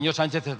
In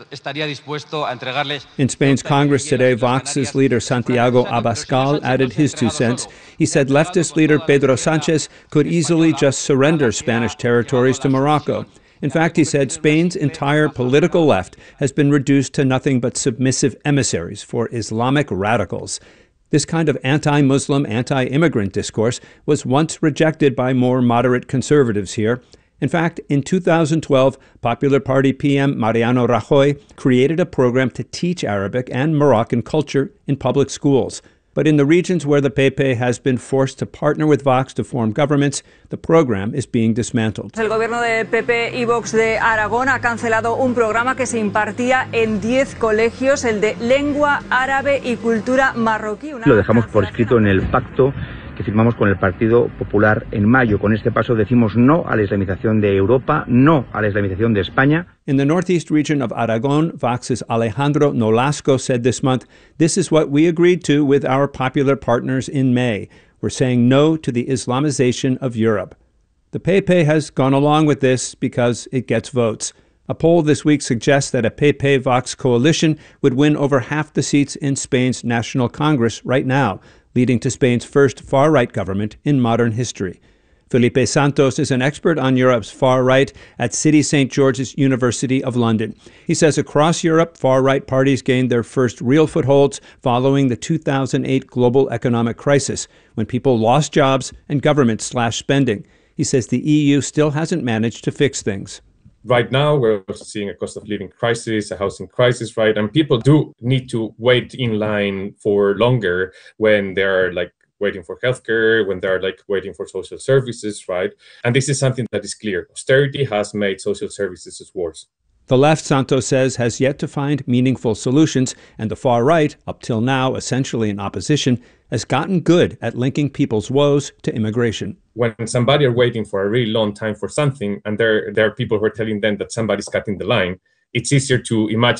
Spain's Congress today, Vox's leader Santiago Abascal added his 2 cents. He said leftist leader Pedro Sánchez could easily just surrender Spanish territories to Morocco. In fact, he said Spain's entire political left has been reduced to nothing but submissive emissaries for Islamic radicals. This kind of anti-Muslim, anti-immigrant discourse was once rejected by more moderate conservatives here. In fact, in 2012, Popular Party PM Mariano Rajoy created a program to teach Arabic and Moroccan culture in public schools. But in the regions where the PP has been forced to partner with Vox to form governments, the program is being dismantled. El gobierno de PP y Vox de Aragón ha cancelado un programa que se impartía en 10 colegios, el de lengua árabe y cultura marroquí. Lo dejamos por escrito en el pacto que firmamos con el Partido Popular en mayo. Con este paso decimos no a la islamización de Europa, no a la islamización de España. In the northeast region of Aragon, Vox's Alejandro Nolasco said this month, "This is what we agreed to with our popular partners in May. We're saying no to the Islamization of Europe." The PP has gone along with this because it gets votes. A poll this week suggests that a PP-Vox coalition would win over half the seats in Spain's National Congress right now, leading to Spain's first far-right government in modern history. Felipe Santos is an expert on Europe's far right at City St. George's University of London. He says across Europe, far-right parties gained their first real footholds following the 2008 global economic crisis, when people lost jobs and governments slashed spending. He says the EU still hasn't managed to fix things. Right now, we're also seeing a cost of living crisis, a housing crisis, right? And people do need to wait in line for longer when they're waiting for healthcare, when they're waiting for social services, right? And this is something that is clear. Austerity has made social services worse. The left, Santos says, has yet to find meaningful solutions, and the far right, up till now essentially in opposition, has gotten good at linking people's woes to immigration. When somebody are waiting for a really long time for something, and there are people who are telling them that somebody's cutting the line, it's easier to imagine